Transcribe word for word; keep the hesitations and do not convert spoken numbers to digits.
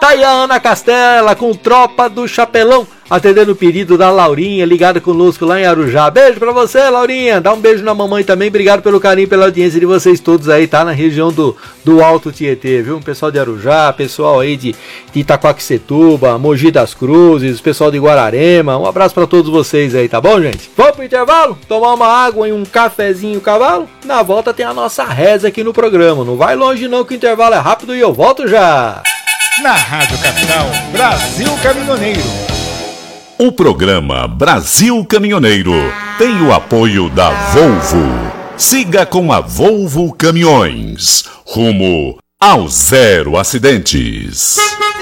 Tá aí a Ana Castela com Tropa do Chapelão, atendendo o pedido da Laurinha, ligada conosco lá em Arujá. Beijo pra você, Laurinha. Dá um beijo na mamãe também. Obrigado pelo carinho, pela audiência de vocês todos aí, tá? Na região do, do Alto Tietê, viu? Pessoal de Arujá, pessoal aí de, de Itaquaquecetuba, Mogi das Cruzes, pessoal de Guararema. Um abraço pra todos vocês aí, tá bom, gente? Vamos pro intervalo? Tomar uma água e um cafezinho cavalo? Na volta tem a nossa reza aqui no programa. Não vai longe não, que o intervalo é rápido e eu volto já. Na Rádio Capital, Brasil Caminhoneiro. O programa Brasil Caminhoneiro tem o apoio da Volvo. Siga com a Volvo Caminhões, rumo ao zero acidentes.